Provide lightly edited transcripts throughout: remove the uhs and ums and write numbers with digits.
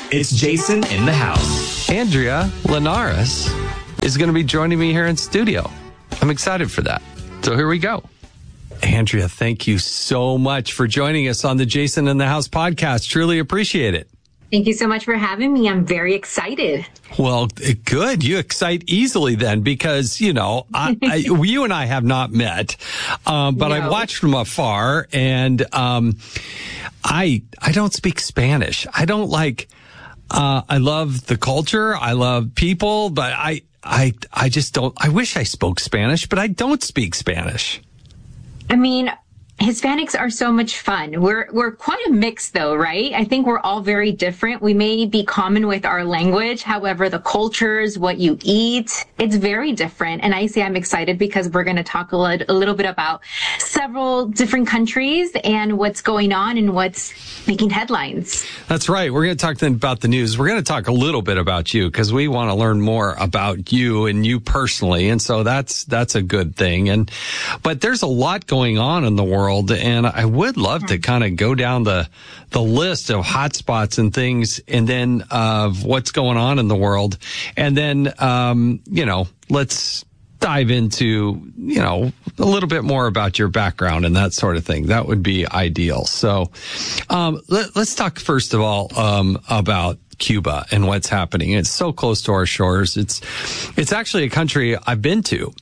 It's Jason in the house. Andrea Linares is going to be joining me here in studio. I'm excited for that. So here we go. Andrea, thank you so much for joining us on the Jason in the House podcast. Truly appreciate it. Thank you so much for having me. I'm very excited. Well, good. You excite easily then because, you know, you and I have not met, but no. I've watched from afar and I don't speak Spanish. I don't I love the culture. I love people, but I just don't. I wish I spoke Spanish, but I don't speak Spanish. I mean, Hispanics are so much fun. We're quite a mix though, right? I think we're all very different. We may be common with our language. However, the cultures, what you eat, it's very different. And I say I'm excited because we're going to talk a little bit about several different countries and what's going on and what's making headlines. That's right. We're going to talk then about the news. We're going to talk a little bit about you because we want to learn more about you and you personally. And so that's a good thing. But there's a lot going on in the world. And I would love to kind of go down the list of hotspots and things and then of what's going on in the world. And then, let's dive into, a little bit more about your background and that sort of thing. That would be ideal. So let's talk first of all about Cuba and what's happening. It's so close to our shores. It's actually a country I've been to.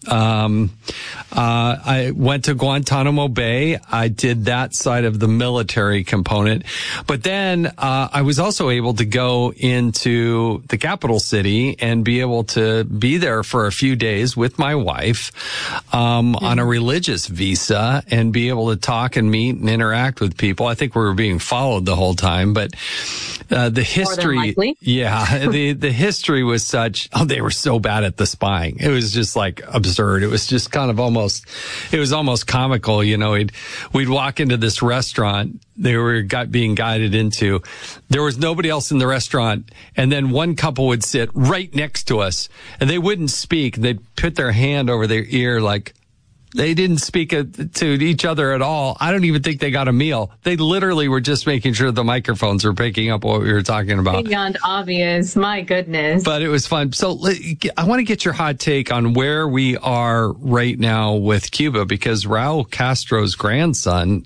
I went to Guantanamo Bay. I did that side of the military component, but then I was also able to go into the capital city and be able to be there for a few days with my wife on a religious visa and be able to talk and meet and interact with people. I think we were being followed the whole time, but the history, the history was such, they were so bad at the spying. It was just like absurd. It was just kind of almost comical. We'd walk into this restaurant they were being guided into. There was nobody else in the restaurant. And then one couple would sit right next to us and they wouldn't speak. They'd put their hand over their ear like, they didn't speak to each other at all. I don't even think they got a meal. They literally were just making sure the microphones were picking up what we were talking about. Beyond obvious. My goodness. But it was fun. So I want to get your hot take on where we are right now with Cuba, because Raul Castro's grandson,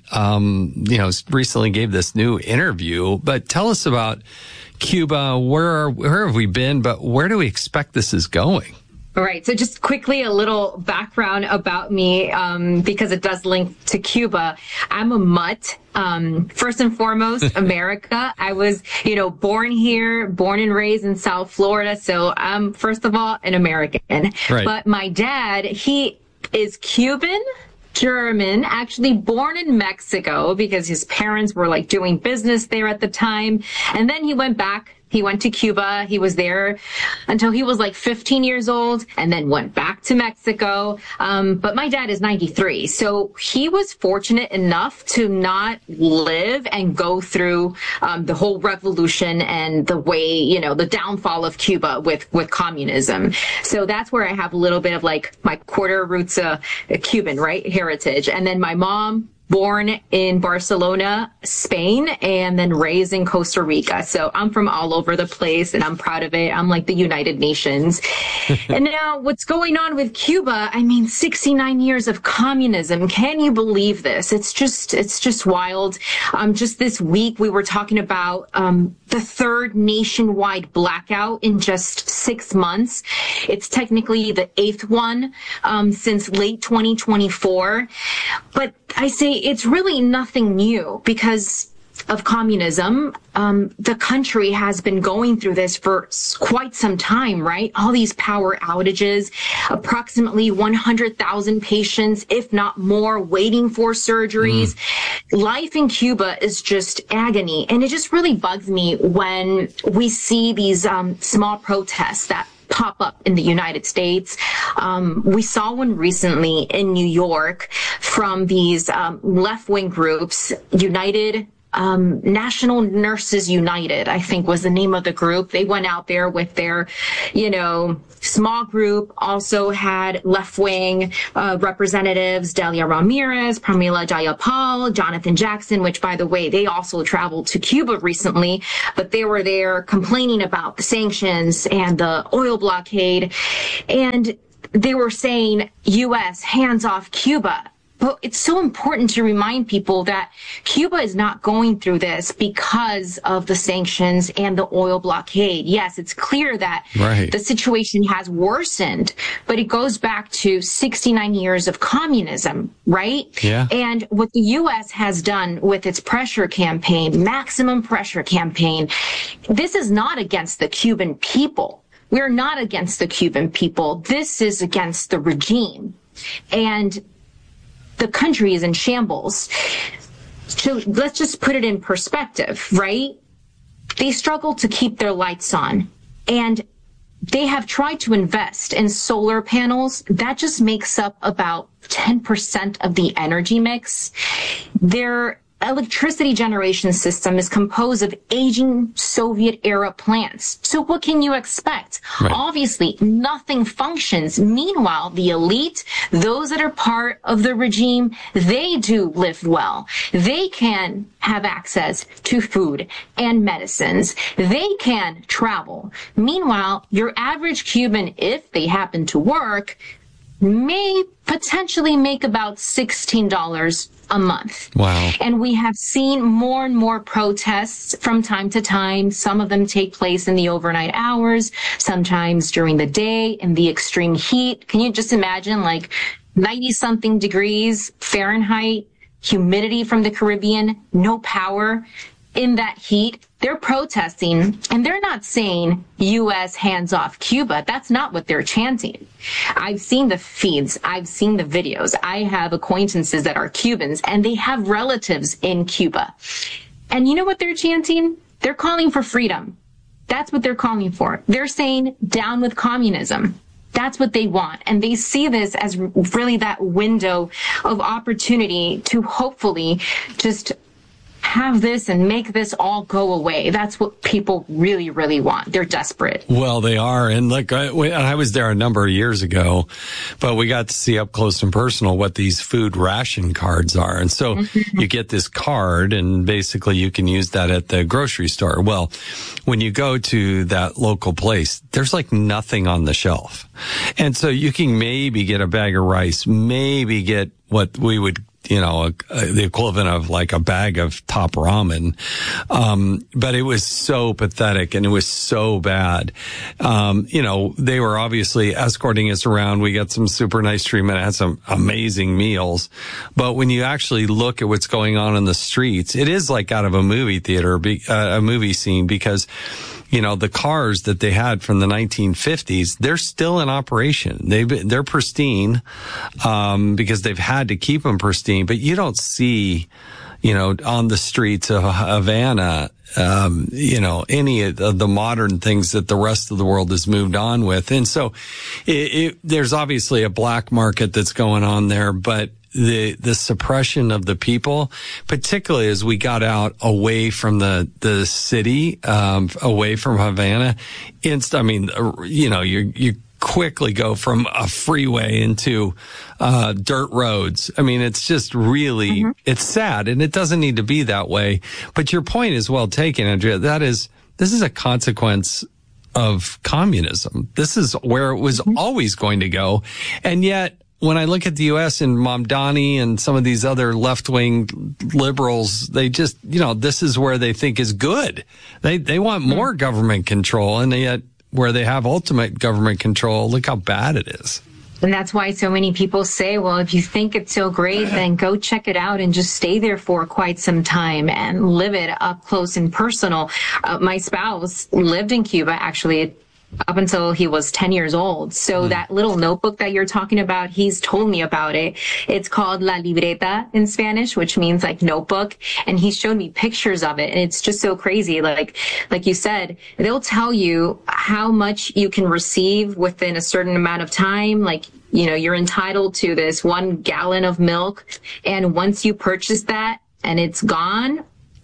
recently gave this new interview. But tell us about Cuba. Where have we been? But where do we expect this is going? All right. So just quickly, a little background about me, because it does link to Cuba. I'm a mutt. First and foremost, America. I was, born here, born and raised in South Florida. So I'm, first of all, an American. Right. But my dad, he is Cuban, German, actually born in Mexico because his parents were doing business there at the time. And then he went back. He went to Cuba. He was there until he was 15 years old and then went back to Mexico. But my dad is 93. So he was fortunate enough to not live and go through the whole revolution and the way, the downfall of Cuba with communism. So that's where I have a little bit of my quarter roots Cuban, right? Heritage. And then my mom, born in Barcelona, Spain, and then raised in Costa Rica. So I'm from all over the place and I'm proud of it. I'm like the United Nations. And now what's going on with Cuba? 69 years of communism. Can you believe this? It's just wild. Just this week we were talking about the third nationwide blackout in just 6 months. It's technically the 8th one since late 2024. But I say it's really nothing new because of communism. The country has been going through this for quite some time, right? All these power outages, approximately 100,000 patients, if not more, waiting for surgeries. Life in Cuba is just agony. And it just really bugs me when we see these small protests that pop up in the United States. We saw one recently in New York from these left-wing groups, United National Nurses United, I think was the name of the group. They went out there with their, small group, also had left-wing representatives, Delia Ramirez, Pramila Jayapal, Jonathan Jackson, which, by the way, they also traveled to Cuba recently, but they were there complaining about the sanctions and the oil blockade. And they were saying, U.S., hands off Cuba. But it's so important to remind people that Cuba is not going through this because of the sanctions and the oil blockade. Yes, it's clear that the situation has worsened, but it goes back to 69 years of communism, right? Yeah. And what the U.S. has done with its pressure campaign, maximum pressure campaign, this is not against the Cuban people. We're not against the Cuban people. This is against the regime. And the country is in shambles. So let's just put it in perspective, right? They struggle to keep their lights on, and they have tried to invest in solar panels. That just makes up about 10% of the energy mix. Their electricity generation system is composed of aging Soviet-era plants. So what can you expect? Right. Obviously, nothing functions. Meanwhile, the elite, those that are part of the regime, they do live well. They can have access to food and medicines. They can travel. Meanwhile, your average Cuban, if they happen to work, may potentially make about $16 a month. Wow. And we have seen more and more protests from time to time. Some of them take place in the overnight hours, sometimes during the day in the extreme heat. Can you just imagine, like 90-something degrees Fahrenheit, humidity from the Caribbean, no power in that heat? They're protesting, and they're not saying U.S. hands off Cuba. That's not what they're chanting. I've seen the feeds. I've seen the videos. I have acquaintances that are Cubans, and they have relatives in Cuba. And you know what they're chanting? They're calling for freedom. That's what they're calling for. They're saying down with communism. That's what they want. And they see this as really that window of opportunity to hopefully just have this and make this all go away. That's what people really, really want. They're desperate. Well, they are. And like I was there a number of years ago, but we got to see up close and personal what these food ration cards are. And so you get this card, and basically you can use that at the grocery store. Well, when you go to that local place, there's like nothing on the shelf. And so you can maybe get a bag of rice, maybe get what we would the equivalent of like a bag of top ramen. But it was so pathetic and it was so bad. They were obviously escorting us around. We got some super nice treatment, had some amazing meals. But when you actually look at what's going on in the streets, it is like out of a movie theater, a movie scene, because the cars that they had from the 1950s, they're still in operation. They're pristine, because they've had to keep them pristine, but you don't see, on the streets of Havana, any of the modern things that the rest of the world has moved on with. And so there's obviously a black market that's going on there, but the suppression of the people, particularly as we got out away from the city, away from Havana, you quickly go from a freeway into dirt roads. I mean, it's just really, it's sad, and it doesn't need to be that way. But your point is well taken, Andrea. This is a consequence of communism. This is where it was always going to go. And yet, when I look at the U.S. and Mamdani and some of these other left-wing liberals, they just, this is where they think is good. They want more government control, and yet where they have ultimate government control, look how bad it is. And that's why so many people say, well, if you think it's so great, then go check it out and just stay there for quite some time and live it up close and personal. My spouse lived in Cuba, actually, up until he was 10 years old. So that little notebook that you're talking about, he's told me about it. It's called La Libreta in Spanish, which means like notebook. And he showed me pictures of it. And it's just so crazy. Like you said, they'll tell you how much you can receive within a certain amount of time. Like, you're entitled to this 1 gallon of milk. And once you purchase that and it's gone,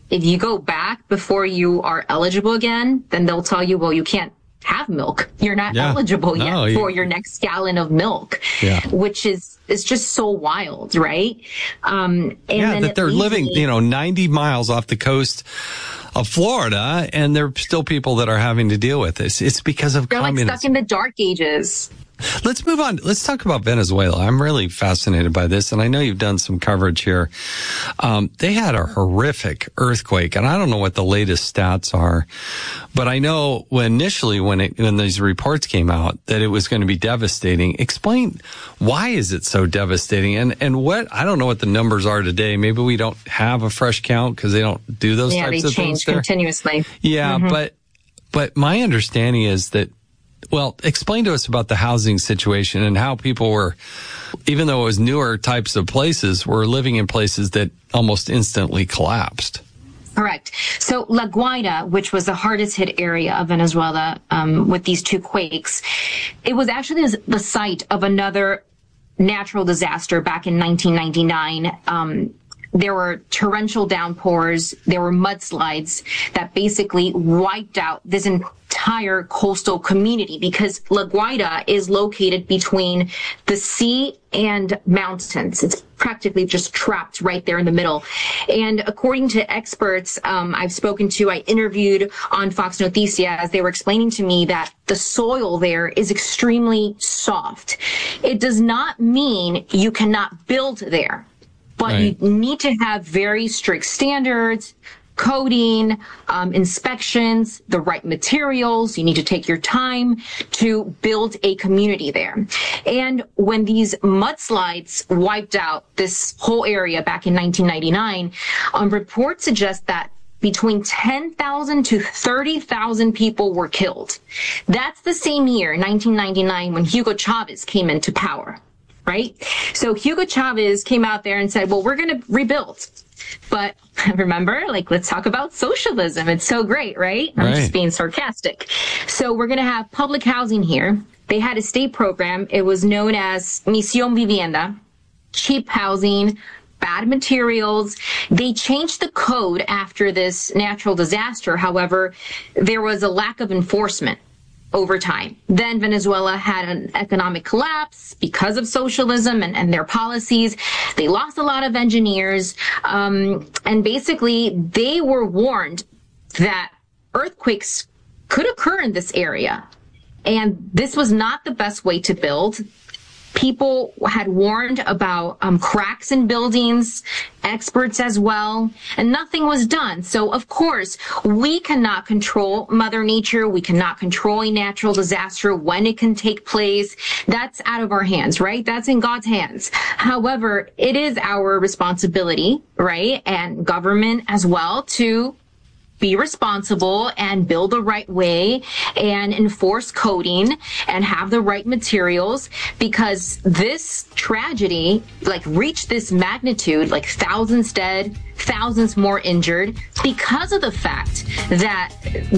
if you go back before you are eligible again, then they'll tell you, well, you can't have milk. You're not eligible yet for your next gallon of milk, which is just so wild, right? And then that they're living, 90 miles off the coast of Florida, and there are still people that are having to deal with this. It's because of communism. They're like stuck in the dark ages. Let's move on. Let's talk about Venezuela. I'm really fascinated by this, and I know you've done some coverage here. They had a horrific earthquake, and I don't know what the latest stats are, but I know when these reports came out that it was going to be devastating. Explain why is it so devastating, and what, I don't know what the numbers are today. Maybe we don't have a fresh count because they don't do those types of things there. Yeah, they change continuously. Yeah, but my understanding is that, well, explain to us about the housing situation and how people were, even though it was newer types of places, were living in places that almost instantly collapsed. Correct. So La Guaira, which was the hardest hit area of Venezuela with these two quakes, it was actually the site of another natural disaster back in 1999. There were torrential downpours. There were mudslides that basically wiped out this entire coastal community because La Guaira is located between the sea and mountains. It's practically just trapped right there in the middle. And according to experts I've spoken to, I interviewed on Fox Noticias, they were explaining to me that the soil there is extremely soft. It does not mean you cannot build there. But you need to have very strict standards, coding, inspections, the right materials. You need to take your time to build a community there. And when these mudslides wiped out this whole area back in 1999, reports suggest that between 10,000 to 30,000 people were killed. That's the same year, 1999, when Hugo Chavez came into power. Right? So Hugo Chavez came out there and said, well, we're going to rebuild. But remember, let's talk about socialism. It's so great, right? I'm just being sarcastic. So we're going to have public housing here. They had a state program. It was known as Misión Vivienda, cheap housing, bad materials. They changed the code after this natural disaster. However, there was a lack of enforcement over time. Then Venezuela had an economic collapse because of socialism and their policies. They lost a lot of engineers. And basically, they were warned that earthquakes could occur in this area. And this was not the best way to build. People had warned about cracks in buildings, experts as well, and nothing was done. So, of course, we cannot control Mother Nature. We cannot control a natural disaster, when it can take place. That's out of our hands, right? That's in God's hands. However, it is our responsibility, right, and government as well, to be responsible and build the right way and enforce coding and have the right materials, because this tragedy reached this magnitude, thousands dead, thousands more injured, because of the fact that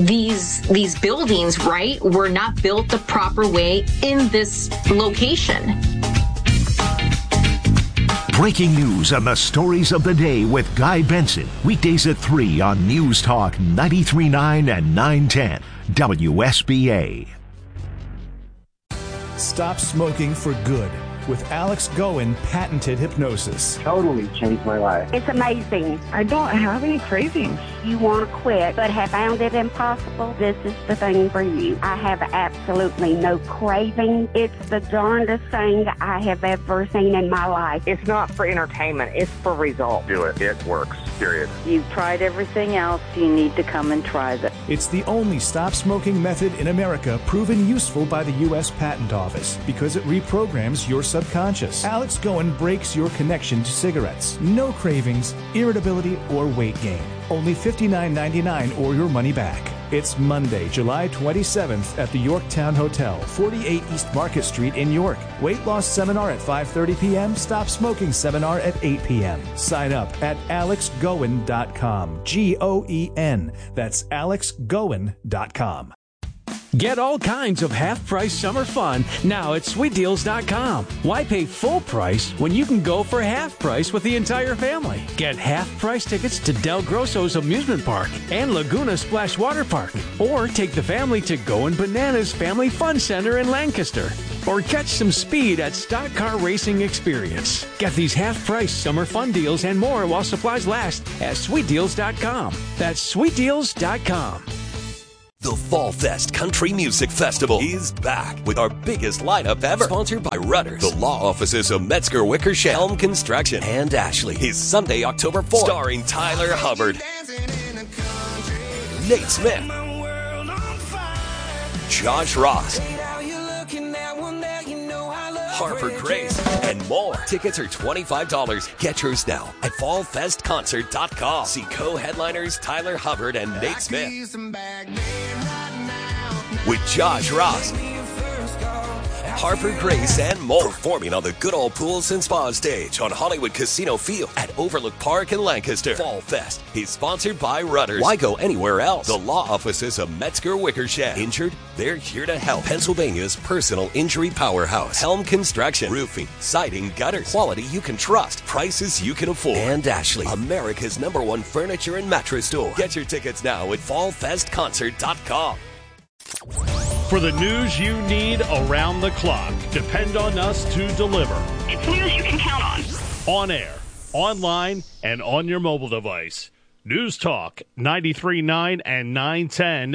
these buildings, right, were not built the proper way in this location. Breaking news and the stories of the day with Guy Benson. Weekdays at 3 on News Talk 93.9 and 910 WSBA. Stop smoking for good with Alex Goen patented hypnosis. Totally changed my life. It's amazing. I don't have any cravings. You want to quit but have found it impossible? This is the thing for you. I have absolutely no craving. It's the darndest thing I have ever seen in my life. It's not for entertainment. It's for results. Do it. It works. Period. You've tried everything else. You need to come and try this. It's the only stop smoking method in America proven useful by the U.S. Patent Office because it reprograms your subconscious. Alex Goen breaks your connection to cigarettes. No cravings, irritability, or weight gain. Only $59.99 or your money back. It's Monday, July 27th at the Yorktown Hotel, 48 East Market Street in York. Weight loss seminar at 5:30 p.m. Stop smoking seminar at 8 p.m. Sign up at alexgoen.com. Goen. That's alexgoen.com. Get all kinds of half-price summer fun now at SweetDeals.com. Why pay full price when you can go for half price with the entire family? Get half-price tickets to Del Grosso's Amusement Park and Laguna Splash Water Park. Or take the family to Goin' Bananas Family Fun Center in Lancaster. Or catch some speed at Stock Car Racing Experience. Get these half-price summer fun deals and more while supplies last at SweetDeals.com. That's SweetDeals.com. The Fall Fest Country Music Festival is back with our biggest lineup ever. Sponsored by Rudders, the law offices of Metzger Wickersham, Helm Construction, and Ashley. Is Sunday, October 4th. Starring Tyler Hubbard, Nate Smith, Josh Ross, Harper Grace, and more. Tickets are $25. Get yours now at fallfestconcert.com. See co-headliners Tyler Hubbard and Nate Smith. With Josh Ross, Harper Grace, and more. Performing on the Good Old Pools and Spa stage on Hollywood Casino Field at Overlook Park in Lancaster. Fall Fest is sponsored by Rudders. Why go anywhere else? The law offices of Metzger Wickersham. Injured? They're here to help. Pennsylvania's personal injury powerhouse. Helm Construction. Roofing, siding, gutters. Quality you can trust. Prices you can afford. And Ashley, America's #1 furniture and mattress store. Get your tickets now at fallfestconcert.com. For the news you need around the clock, depend on us to deliver. It's news you can count on. On air, online, and on your mobile device. News Talk 93.9 and 910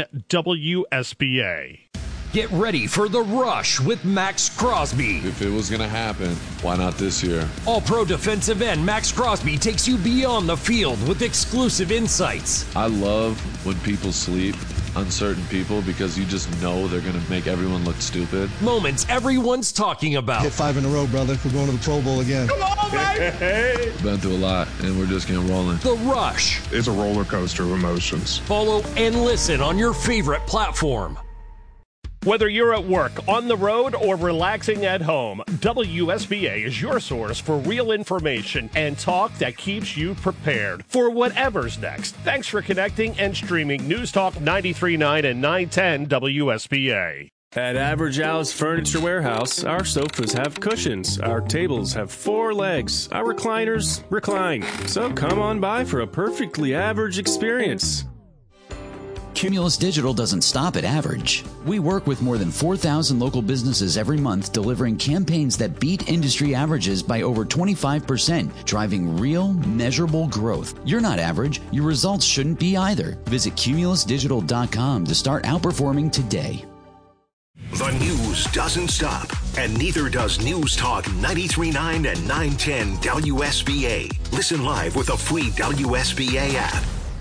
WSBA. Get ready for The Rush with Max Crosby. If it was going to happen, why not this year? All-pro defensive end Max Crosby takes you beyond the field with exclusive insights. I love when people sleep, uncertain people, because you just know they're going to make everyone look stupid. Moments everyone's talking about. Hit 5 in a row, brother. We're going to the Pro Bowl again. Come on, baby! Been through a lot, and we're just getting rolling. The Rush. It's a roller coaster of emotions. Follow and listen on your favorite platform. Whether you're at work, on the road, or relaxing at home, WSBA is your source for real information and talk that keeps you prepared for whatever's next. Thanks for connecting and streaming News Talk 93.9 and 910 WSBA. At Average Al's Furniture Warehouse, our sofas have cushions, our tables have 4 legs, our recliners recline. So come on by for a perfectly average experience. Cumulus Digital doesn't stop at average. We work with more than 4,000 local businesses every month, delivering campaigns that beat industry averages by over 25%, driving real, measurable growth. You're not average. Your results shouldn't be either. Visit cumulusdigital.com to start outperforming today. The news doesn't stop, and neither does News Talk 93.9 and 910 WSBA. Listen live with the free WSBA app.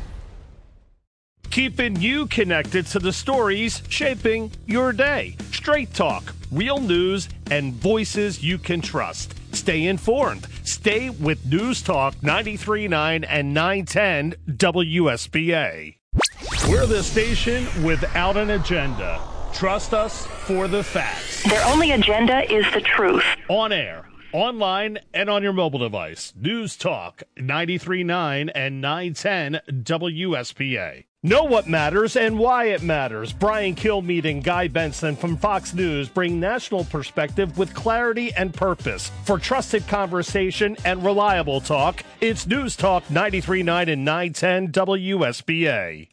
Keeping you connected to the stories shaping your day. Straight talk, real news, and voices you can trust. Stay informed. Stay with News Talk 93.9 and 910 WSBA. We're the station without an agenda. Trust us for the facts. Their only agenda is the truth. On air, online, and on your mobile device. News Talk 93.9 and 910 WSBA. Know what matters and why it matters. Brian Kilmeade and Guy Benson from Fox News bring national perspective with clarity and purpose. For trusted conversation and reliable talk, it's News Talk 93.9 and 910 WSBA.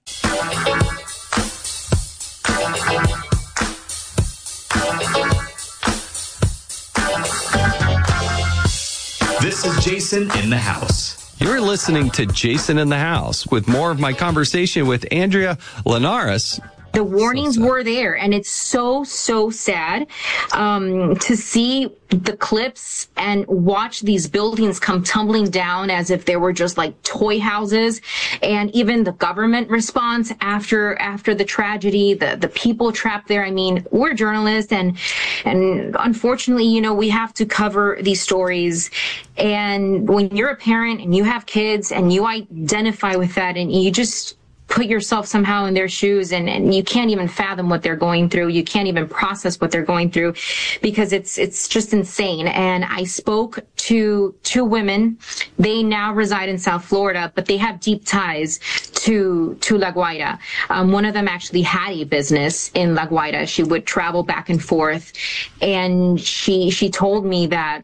This is Jason in the House. You're listening to Jason in the House with more of my conversation with Andrea Linares. The warnings were there, and it's so sad to see the clips and watch these buildings come tumbling down as if they were just like toy houses. And even the government response after the tragedy, the people trapped there. I mean, we're journalists, and unfortunately, you know, we have to cover these stories. And when you're a parent and you have kids and you identify with that, and you just put yourself somehow in their shoes, and you can't even fathom what they're going through. You can't even process what they're going through, because it's just insane. And I spoke to two women. They now reside in South Florida, but they have deep ties to La Guaira. One of them actually had a business in La Guaira. She would travel back and forth, and she told me that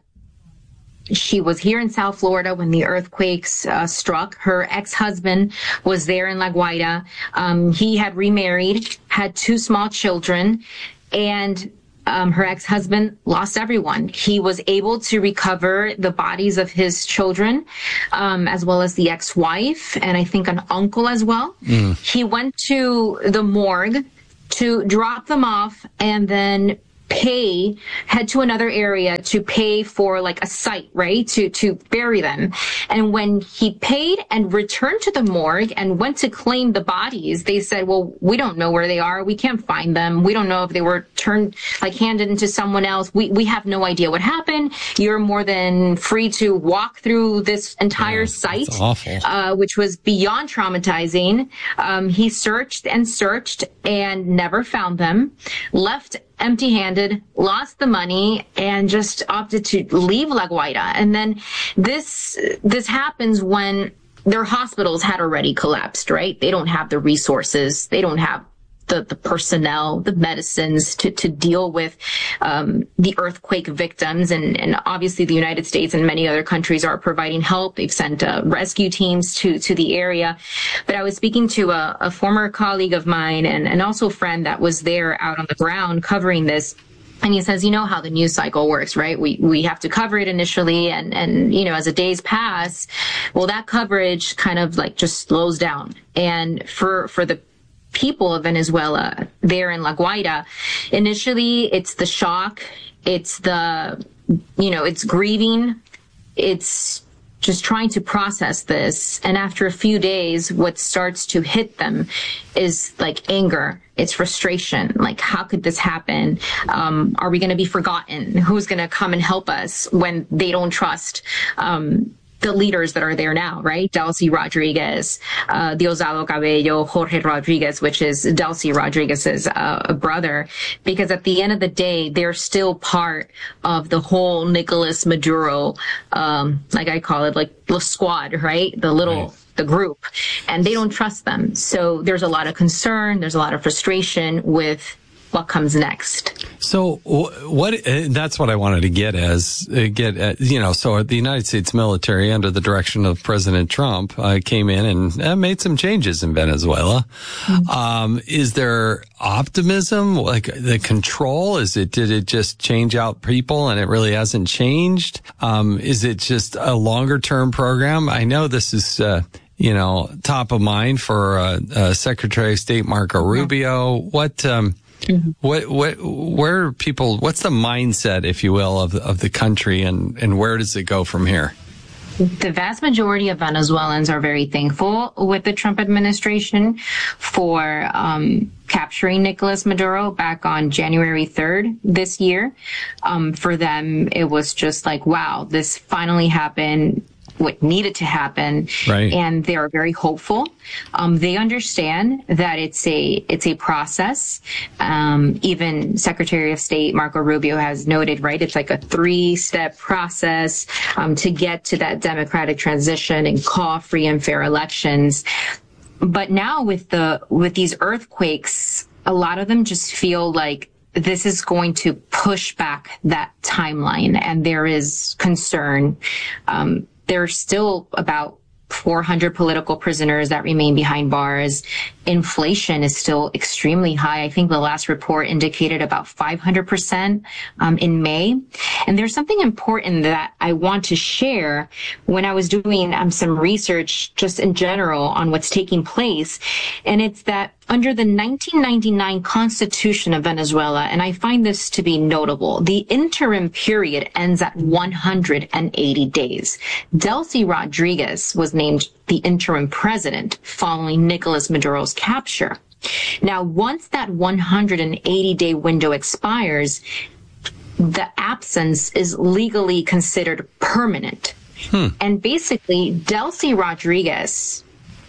she was here in South Florida when the earthquakes struck. Her ex-husband was there in La Guaira. He had remarried, had 2 small children, and her ex-husband lost everyone. He was able to recover the bodies of his children, as well as the ex-wife, and I think an uncle as well. He went to the morgue to drop them off and then head to another area to pay for like a site, right? To bury them. And when he paid and returned to the morgue and went to claim the bodies, they said, well, we don't know where they are. We can't find them. We don't know if they were handed into someone else. We have no idea what happened. You're more than free to walk through this entire site, which was beyond traumatizing. He searched and never found them, left empty-handed, lost the money, and just opted to leave La Guaira. And then this happens when their hospitals had already collapsed, right? They don't have the resources. They don't have the personnel, the medicines to deal with the earthquake victims. And obviously the United States and many other countries are providing help. They've sent rescue teams to the area. But I was speaking to a former colleague of mine and also a friend that was there out on the ground covering this. And he says, you know how the news cycle works, right? We have to cover it initially, and as the days pass, well, that coverage kind of like just slows down. And for the people of Venezuela there in La Guaira, initially it's the shock, it's it's grieving, it's just trying to process this. And after a few days, what starts to hit them is like anger. It's frustration. Like, how could this happen? Are we going to be forgotten? Who's going to come and help us when they don't trust the leaders that are there now, right? Delcy Rodriguez, Diosdado Cabello, Jorge Rodriguez, which is Delcy Rodriguez's brother, because at the end of the day, they're still part of the whole Nicolas Maduro, like I call it, like the squad, right? The group, and they don't trust them. So there's a lot of concern. There's a lot of frustration with what comes next. So that's what I wanted to get at, so the United States military under the direction of President Trump came in and made some changes in Venezuela. Mm-hmm. Is there optimism, like the control? Did it just change out people and it really hasn't changed? Is it just a longer term program? I know this is, top of mind for Secretary of State Marco Rubio. What's the mindset, if you will, of the country, and where does it go from here? The vast majority of Venezuelans are very thankful with the Trump administration for capturing Nicolas Maduro back on January 3rd this year. For them, it was just like, wow, this finally happened. What needed to happen, right. And they are very hopeful. They understand that it's a process. Even Secretary of State Marco Rubio has noted, right? It's like a 3-step process to get to that democratic transition and call free and fair elections. But now with these earthquakes, a lot of them just feel like this is going to push back that timeline, and there is concern. There's still about 400 political prisoners that remain behind bars. Inflation is still extremely high. I think the last report indicated about 500% in May. And there's something important that I want to share. When I was doing some research just in general on what's taking place, and it's that under the 1999 Constitution of Venezuela, and I find this to be notable, the interim period ends at 180 days. Delcy Rodriguez was named the interim president following Nicolas Maduro's capture. Now, once that 180-day window expires, the absence is legally considered permanent. And basically, Delcy Rodriguez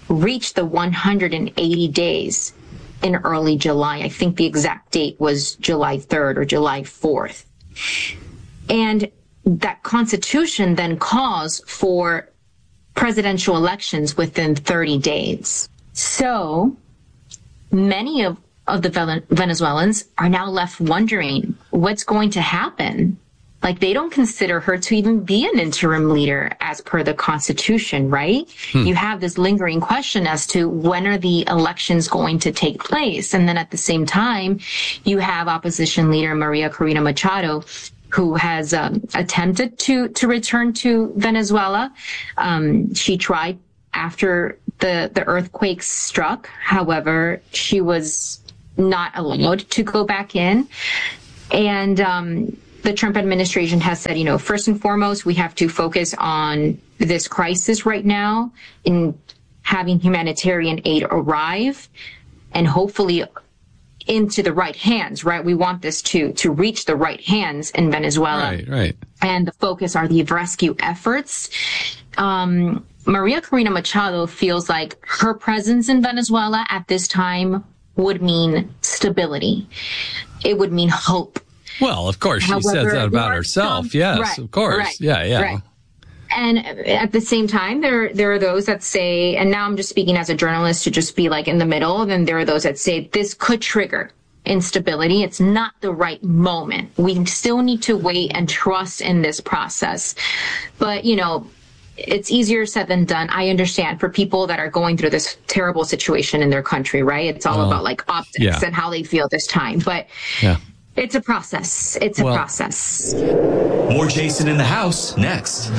reached the 180 days in early July. I think the exact date was July 3rd or July 4th. And that Constitution then calls for presidential elections within 30 days. So many of the Venezuelans are now left wondering what's going to happen. Like, they don't consider her to even be an interim leader as per the Constitution, right? You have this lingering question as to when are the elections going to take place? And then at the same time, you have opposition leader Maria Corina Machado, who has attempted to return to Venezuela. She tried after the earthquake struck. However, she was not allowed to go back in. And the Trump administration has said, first and foremost, we have to focus on this crisis right now in having humanitarian aid arrive and hopefully into the right hands, right? We want this to reach the right hands in Venezuela. Right. And the focus are the rescue efforts. Maria Corina Machado feels like her presence in Venezuela at this time would mean stability. It would mean hope. Well, of course, she says that about herself. Yes, right, of course. Right, Yeah. Right. And at the same time, there are those that say, and now I'm just speaking as a journalist to just be like in the middle, then there are those that say this could trigger instability. It's not the right moment. We still need to wait and trust in this process. But, it's easier said than done. I understand for people that are going through this terrible situation in their country, right? It's all about like optics and how they feel this time. But it's a process. It's a process. More Jason in the House next.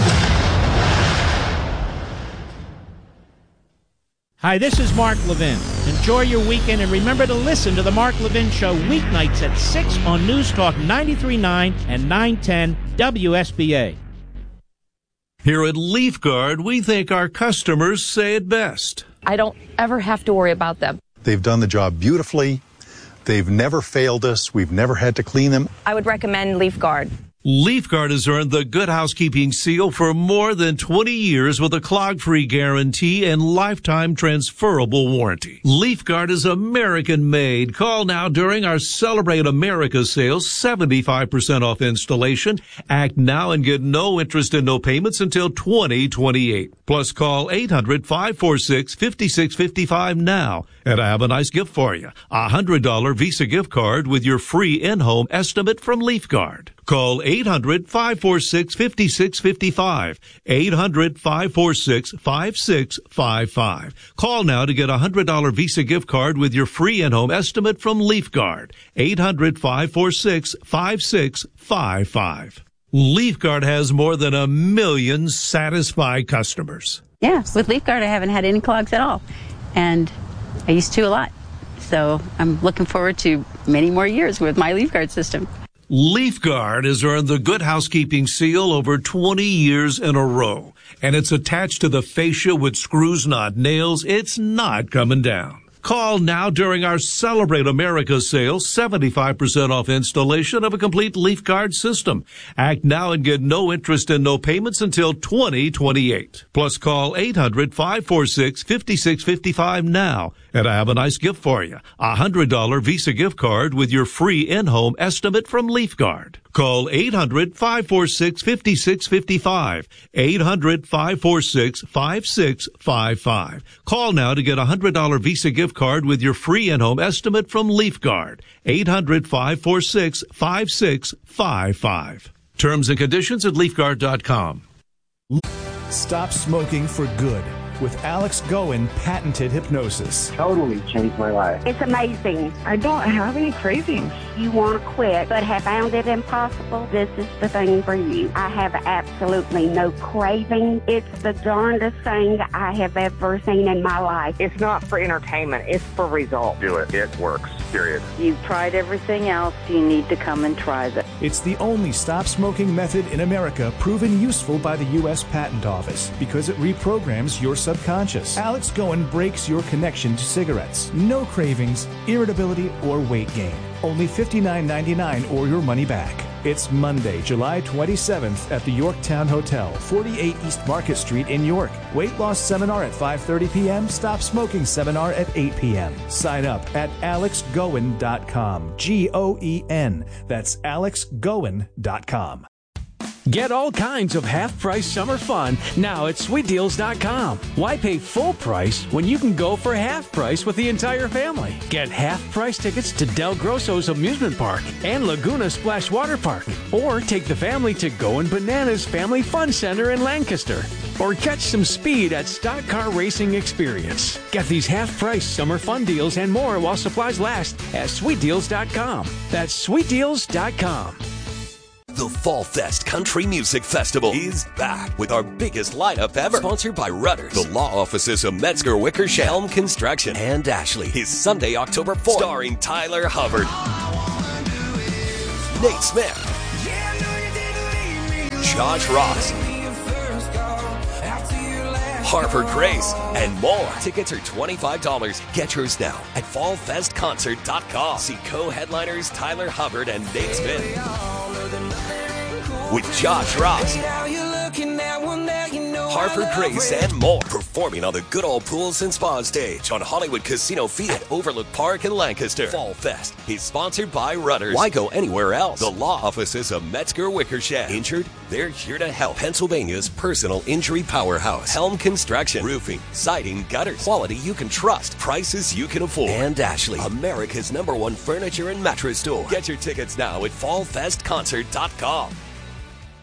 Hi, this is Mark Levin. Enjoy your weekend and remember to listen to The Mark Levin Show weeknights at 6 on News Talk 93.9 and 910 WSBA. Here at LeafGuard, we think our customers say it best. I don't ever have to worry about them. They've done the job beautifully. They've never failed us. We've never had to clean them. I would recommend LeafGuard. LeafGuard has earned the Good Housekeeping seal for more than 20 years with a clog-free guarantee and lifetime transferable warranty. LeafGuard is American-made. Call now during our Celebrate America sales, 75% off installation. Act now and get no interest and no payments until 2028. Plus, call 800-546-5655 now. And I have a nice gift for you, a $100 Visa gift card with your free in-home estimate from LeafGuard. Call 800-546-5655. 800-546-5655. Call now to get a $100 Visa gift card with your free in-home estimate from LeafGuard. 800-546-5655. LeafGuard has more than 1 million satisfied customers. Yeah, with LeafGuard I haven't had any clogs at all. And I used to a lot. So I'm looking forward to many more years with my LeafGuard system. LeafGuard has earned the Good Housekeeping seal over 20 years in a row, and it's attached to the fascia with screws, not nails. It's not coming down. Call now during our Celebrate America sale, 75% off installation of a complete LeafGuard system. Act now and get no interest and no payments until 2028. Plus, call 800-546-5655 now. And I have a nice gift for you, a $100 Visa gift card with your free in-home estimate from LeafGuard. Call 800-546-5655. 800-546-5655. Call now to get a $100 Visa gift card with your free in-home estimate from LeafGuard. 800-546-5655. Terms and conditions at LeafGuard.com. Stop smoking for good with Alex Goen patented hypnosis. Totally changed my life. It's amazing. I don't have any cravings. You want to quit, but have found it impossible? This is the thing for you. I have absolutely no craving. It's the darndest thing I have ever seen in my life. It's not for entertainment. It's for results. Do it. It works. Period. You've tried everything else. You need to come and try this. It's the only stop smoking method in America proven useful by the U.S. Patent Office because it reprograms your subconscious. Alex Goen breaks your connection to cigarettes. No cravings, irritability, or weight gain. Only $59.99 or your money back. It's Monday, July 27th at the Yorktown Hotel, 48 East Market Street in York. Weight loss seminar at 5:30 p.m. Stop smoking seminar at 8 p.m. Sign up at alexgoen.com. Goen. That's alexgoen.com. Get all kinds of half-price summer fun now at SweetDeals.com. Why pay full price when you can go for half price with the entire family? Get half-price tickets to Del Grosso's Amusement Park and Laguna Splash Water Park. Or take the family to Goin' Bananas Family Fun Center in Lancaster. Or catch some speed at Stock Car Racing Experience. Get these half-price summer fun deals and more while supplies last at SweetDeals.com. That's SweetDeals.com. The Fall Fest Country Music Festival is back with our biggest lineup ever. Sponsored by Rudders, the law offices of Metzger Wickersham, Helm Construction, and Ashley. Is Sunday, October 4th, starring Tyler Hubbard, Nate Smith, Josh Ross, Harper Grace, and more. Tickets are $25. Get yours now at fallfestconcert.com. See co-headliners Tyler Hubbard and Nate Smith with Josh Ross, Harper Grace, and more. Performing on the Good Old Pools and Spa stage on Hollywood Casino Field at Overlook Park in Lancaster. Fall Fest is sponsored by Rudders. Why go anywhere else? The law offices of Metzger Wickersham. Injured? They're here to help. Pennsylvania's personal injury powerhouse. Helm Construction. Roofing, siding, gutters. Quality you can trust. Prices you can afford. And Ashley, America's #1 furniture and mattress store. Get your tickets now at fallfestconcert.com.